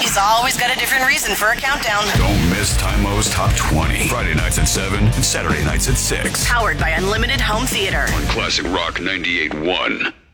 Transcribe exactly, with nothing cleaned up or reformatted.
He's always got a different reason for a countdown. Don't miss Time-O's Top twenty. Friday nights at seven and Saturday nights at six. Powered by Unlimited Home Theater. On Classic Rock ninety-eight point one.